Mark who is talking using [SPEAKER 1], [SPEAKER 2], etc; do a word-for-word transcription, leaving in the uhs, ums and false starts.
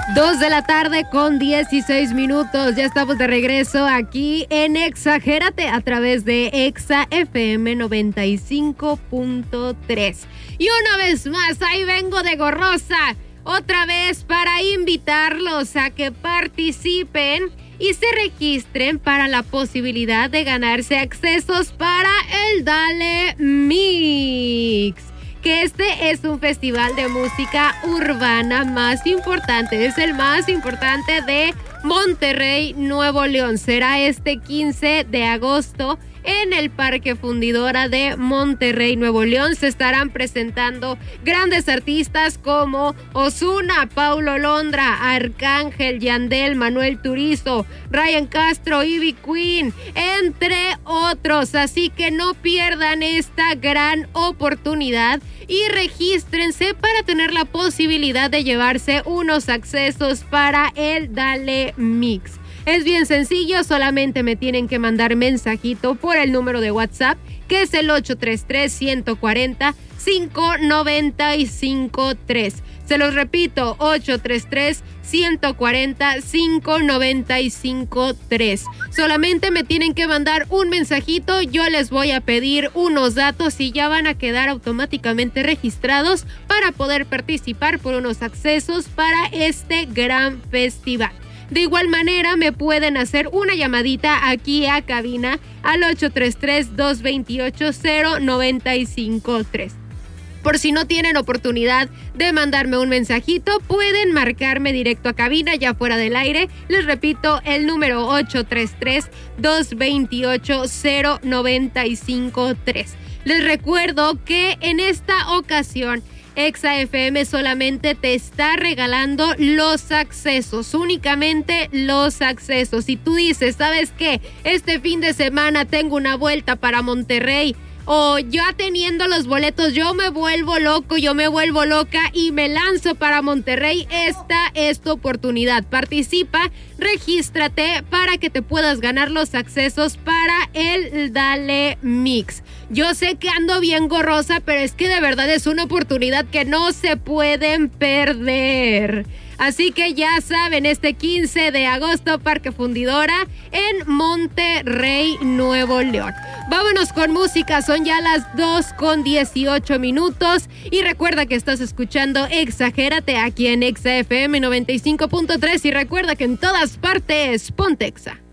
[SPEAKER 1] Dos de la tarde con dieciséis minutos. Ya estamos de regreso aquí en Exagérate a través de Exa F M noventa y cinco punto tres. Y una vez más, ahí vengo de gorrosa, otra vez para invitarlos a que participen y se registren para la posibilidad de ganarse accesos para el Dale Mix, que este es un festival de música urbana más importante, es el más importante de Monterrey, Nuevo León. Será este quince de agosto en el Parque Fundidora de Monterrey, Nuevo León. Se estarán presentando grandes artistas como Ozuna, Paulo Londra, Arcángel, Yandel, Manuel Turizo, Ryan Castro, Ivy Queen, entre otros. Así que no pierdan esta gran oportunidad y regístrense para tener la posibilidad de llevarse unos accesos para el Dale Mix. Es bien sencillo, solamente me tienen que mandar mensajito por el número de WhatsApp, que es el ocho tres tres, uno cuatro cero, cinco nueve cinco tres. Se los repito, ocho tres tres, uno cuatro cero, cinco nueve cinco tres. Solamente me tienen que mandar un mensajito, yo les voy a pedir unos datos y ya van a quedar automáticamente registrados para poder participar por unos accesos para este gran festival. De igual manera, me pueden hacer una llamadita aquí a cabina al ocho tres tres, dos dos ocho, cero nueve cinco tres. Por si no tienen oportunidad de mandarme un mensajito, pueden marcarme directo a cabina ya fuera del aire. Les repito, el número ocho tres tres, dos dos ocho, cero nueve cinco tres. Les recuerdo que en esta ocasión Exa F M solamente te está regalando los accesos, únicamente los accesos. Si tú dices, ¿sabes qué? Este fin de semana tengo una vuelta para Monterrey, o ya teniendo los boletos yo me vuelvo loco, yo me vuelvo loca y me lanzo para Monterrey, esta es tu oportunidad. Participa, regístrate para que te puedas ganar los accesos para el Dale Mix. Yo sé que ando bien gorrosa, pero es que de verdad es una oportunidad que no se pueden perder. Así que ya saben, este quince de agosto, Parque Fundidora en Monterrey, Nuevo León. Vámonos con música, son ya las dos con dieciocho minutos. Y recuerda que estás escuchando Exagérate aquí en Exa F M noventa y cinco punto tres. Y recuerda que en todas partes, ponte Exa.